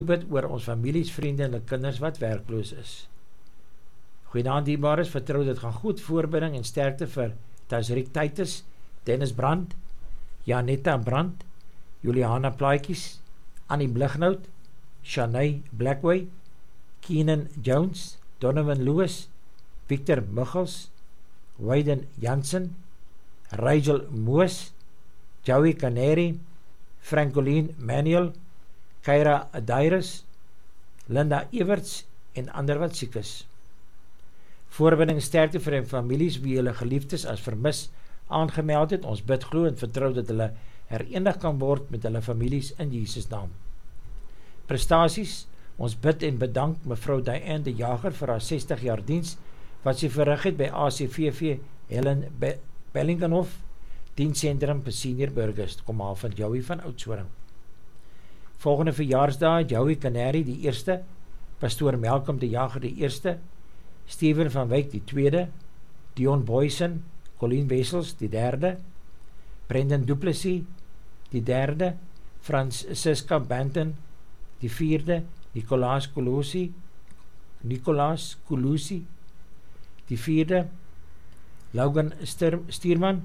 bid oor ons families, vriende en kinders wat werkloos is. Goeienaand dierbares, vertrou dit gaan goed, voorbereiding en sterkte vir Tasrik Titus, Dennis Brand, Janetta Brand, Juliana Plaatjies, Annie Blignout, Shanay Blackway, Keenan Jones, Donovan Lewis, Victor Michels, Wyden Jansen, Rachel Moos, Joey Canary, Francoline Manuel, Kyra Adairis, Linda Everts en ander wat siek is. Voorbereiding sterkte vir die families wie hulle geliefdes as vermis aangemeld het. Ons bid glo en vertrou dat hulle herenig kan word met hulle families in Jesus naam. Prestasies, ons bid en bedank mevrou Diane de Jager vir haar 60 jaar diens wat sy verrig het by ACVV Helen Bellinghof Diensentrum vir senior burgers. Kom haal van Joey van Oudtshoorn. Volgende verjaarsdae, Joey Canary die eerste, Pastoor Malcolm de Jager die eerste, Steven van Wyk die tweede, Dion Boysen, Colleen Wessels die derde, Brendan Duplessis die derde, Francisca Banton die vierde, Nicolaas Kolosi die vierde, Logan Stuurman,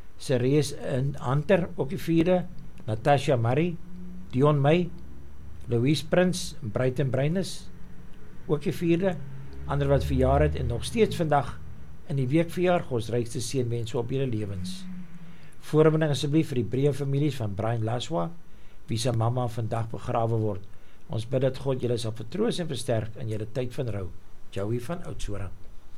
Ceres Hunter ook die vierde, Natasha Murray, Dion May, Louise Prins, Bruiten Breines ook die vierde, ander wat verjaar het en nog steeds vandag in die week verjaar, Gods rykste seënwense op julle lewens. Voorbereiding asseblief vir die breë families van Brian Laswa, wie se mamma vandag begrawe word. Ons bid dat God julle sal vertroos en versterk in julle tyd van rou. Joey van Oudtshoorn.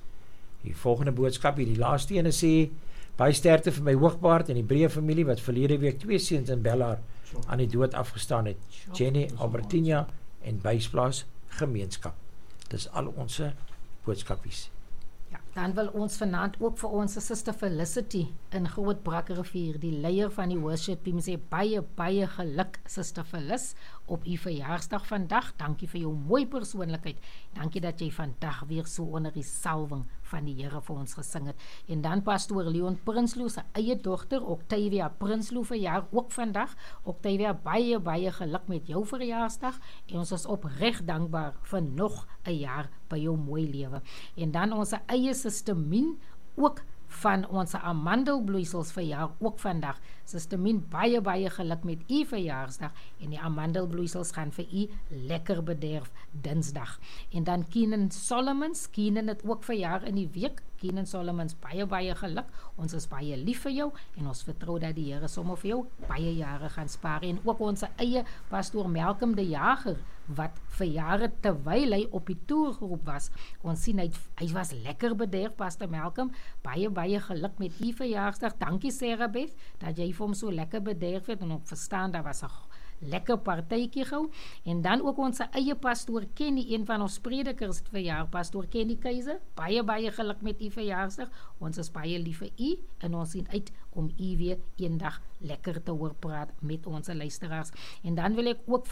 Die volgende boodskap hier, die laaste ene sê, baie sterkte vir my hoogbaard en die breë familie wat verlede week 2 seuns in Bellaar aan die dood afgestaan het. Jenny, Albertina en Bysplaas gemeenskap. Dis al ons boodskapies. Ja, dan wil ons vanaand ook vir ons Sister Felicity in Groot Brakrivier, die leier van die worship team, sê baie geluk Sister Felis op u verjaarsdag vandag. Dankie vir jou mooi persoonlikheid. Dankie dat jy vandag weer so onder die salwing van die Here vir ons gesing het. En dan Pastoor Leon Prinsloo se eie dogter Octavia Prinsloo verjaar ook vandag. Octavia, baie geluk met jou verjaarsdag en ons is opreg dankbaar vir nog 'n jaar by jou mooi lewe. En dan ons eie Suster Min, ook van ons amandelbloeisels verjaar ook vandag. Suster Min, baie geluk met u verjaarsdag en die amandelbloeisels gaan vir u lekker bederf Dinsdag. En dan Keenan Solomons, Keenan het ook verjaar in die week. Keenan Solomons, baie geluk. Ons is baie lief vir jou en ons vertrou dat die Here sommer vir jou baie jare gaan spaar. En ook ons eie Pastoor Malcolm de Jager wat verjaar het terwyl hy op die toergroep was. Ons sien hy was lekker bederf, Pastor Malcolm. Baie geluk met u verjaarsdag. Dankie Sarah Beth dat jy vir hom so lekker bederf het en ook verstaan daar was 'n lekker partytjie gehou. En dan ook ons eie Pastoor Kenny, een van ons predikers het verjaar, Pastoor Kenny Keiser. Baie geluk met u verjaarsdag. Ons is baie lief vir u en ons sien uit om u weer eendag lekker te hoor praat met ons luisteraars. En dan wil ek ook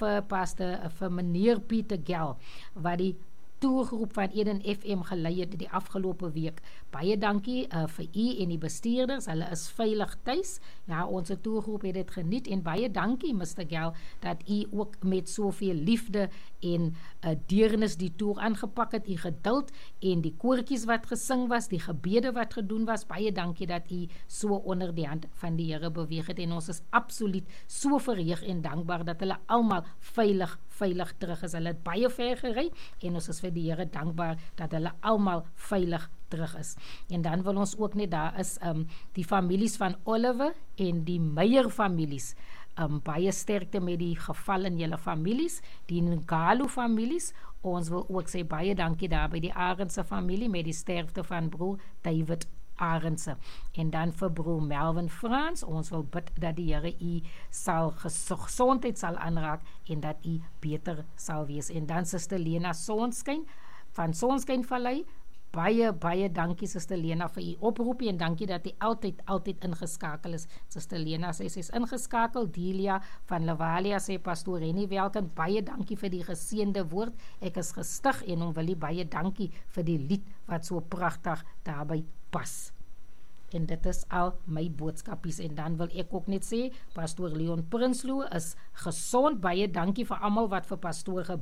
vir meneer Pieter Gel, wat die toergroep van Eden FM gelei het die afgelope week. Baie dankie vir u en die bestuurders, hulle is veilig tuis. Ja, ons toergroep het dit geniet en baie dankie Mr. Gel dat u ook met soveel liefde en deernis die toer aangepak het, u geduld en die koortjies wat gesing was, die gebede wat gedoen was. Baie dankie dat u so onder die hand van die Here beweeg het en ons is absoluut so verheug en dankbaar dat hulle almal veilig terug is. Hulle het baie ver gery en ons is vir die Here dankbaar dat hulle almal veilig terug is. En dan wil ons ook net, daar is die families van Oliver en die Meyer families, baie sterkte met die geval in julle families, die Ngalo families. Ons wil ook sê baie dankie daar by die Arendse familie met die sterfte van broer David Arendse. En dan vir broer Melvin Frans, ons wil bid dat die Here u sal gesondheid sal aanraak en dat u beter sal wees. En dan Suster Lena Sonskyn van Sonskyn Vallei, baie dankie Suster Lena vir u oproepie en dankie dat u altyd ingeskakel is. Suster Lena sê sy is ingeskakel. Delia van Lavalia sê Pastoor Rennie Welken, baie dankie vir die geseënde woord. Ek is gestig en hom wil baie dankie vir die lied wat so pragtig daarby pas. En dit is al my boodskapies. En dan wil ek ook net sê, Pastoor Leon Prinsloo is gesond. Baie dankie vir almal wat vir Pastoor